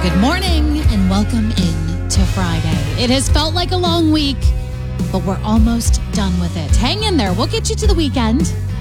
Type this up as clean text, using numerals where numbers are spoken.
Good morning and welcome in to Friday. It has felt like a long week, but we're almost done with it. Hang in there. We'll get you to the weekend.